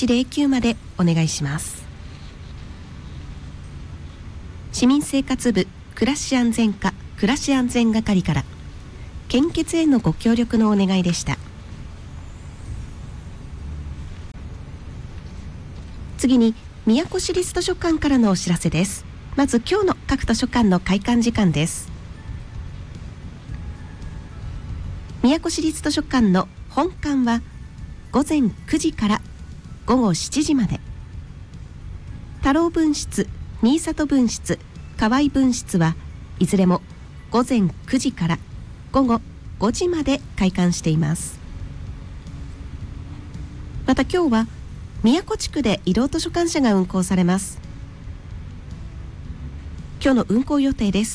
9109までお願いします。市民生活部暮らし安全課暮らし安全係から献血へのご協力のお願いでした。次に宮古市立図書館からのお知らせです。まず今日の各図書館の開館時間です。宮古市立図書館の本館は午前9時から午後7時まで、太郎分室、新里分室、河合分室はいずれも午前9時から午後5時まで開館しています。また今日は宮古地区で移動図書館車が運行されます。今日の運行予定です。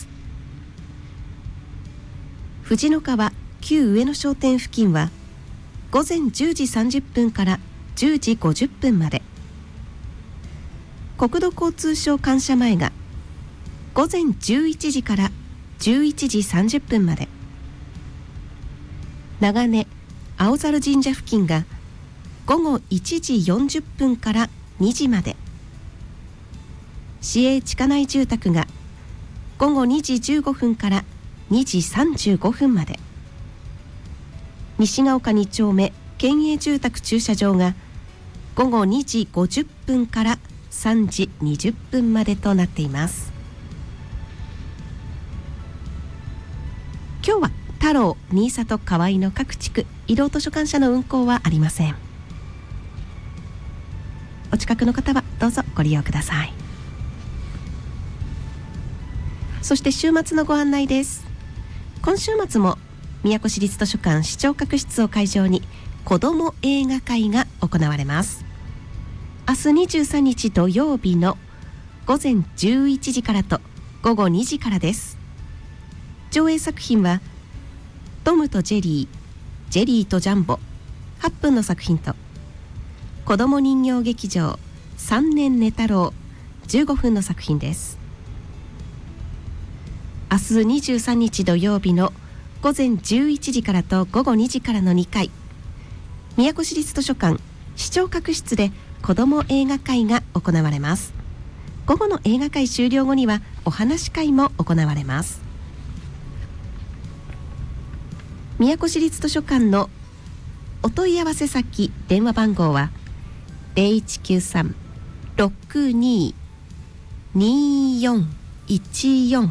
藤の川旧上野商店付近は午前10時30分から10時50分まで、国土交通省官舎前が午前11時から11時30分まで、長根青猿神社付近が午後1時40分から2時まで、市営地下内住宅が午後2時15分から2時35分まで、西が丘2丁目県営住宅駐車場が午後2時50分から3時20分までとなっています。今日は太郎、新里、河合の各地区移動図書館車の運行はありません。お近くの方はどうぞご利用ください。そして週末のご案内です。今週末も宮古市立図書館視聴覚室を会場に子ども映画会が行われます。明日23日土曜日の午前11時からと午後2時からです。上映作品はトムとジェリー、ジェリーとジャンボ、8分の作品と子ども人形劇場3年寝太郎、15分の作品です。明日23日土曜日の午前11時からと午後2時からの2回、宮古市立図書館視聴覚室で子ども映画会が行われます。午後の映画会終了後にはお話会も行われます。宮古市立図書館のお問い合わせ先電話番号は 0193-62-2414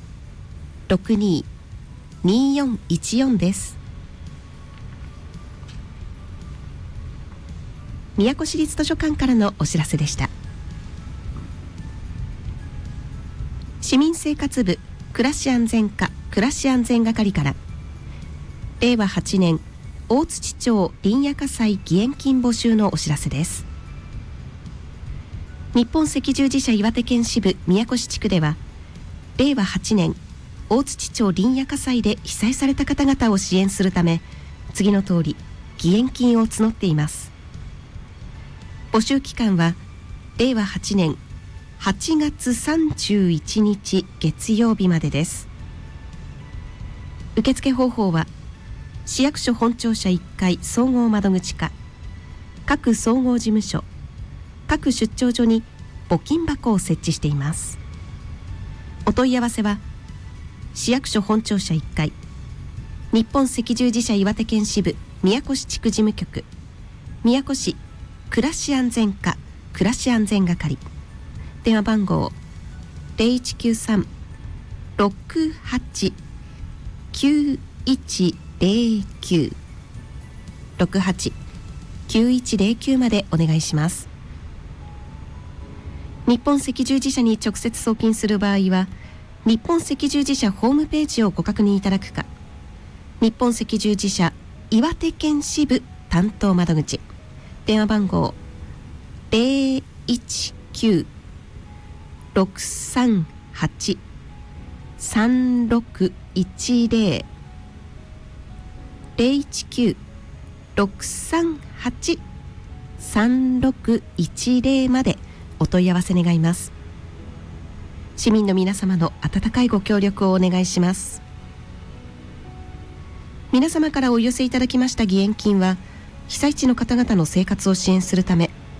62-2414 です。宮古市立図書館からのお知らせでした。市民生活部暮らし安全課暮らし安全係から令和8年大槌町林野火災義援金募集のお知らせです。日本赤十字社岩手県支部宮古市地区では令和8年大槌町林野火災で被災された方々を支援するため次の通り義援金を募っています。募集期間は令和8年8月31日月曜日までです。受付方法は市役所本庁舎1階総合窓口課、各総合事務所、各出張所に募金箱を設置しています。お問い合わせは市役所本庁舎1階日本赤十字社岩手県支部宮古市地区事務局宮古市暮らし安全課暮らし安全係、電話番号 0193-68-9109 68-9109までお願いします。日本赤十字社に直接送金する場合は日本赤十字社ホームページをご確認いただくか、日本赤十字社岩手県支部担当窓口、電話番号 019-638-3610 019-638-3610 までお問い合わせ願います。市民の皆様の温かいご協力をお願いします。皆様からお寄せいただきました義援金は被災地の方々の生活を支援するため